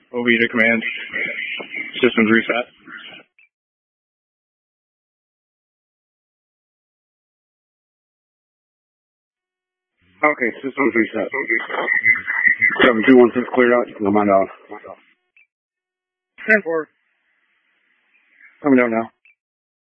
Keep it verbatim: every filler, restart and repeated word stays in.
O V to command. Systems reset. Okay, systems reset. seven two one six cleared out. You can come on down. ten four. Coming down now.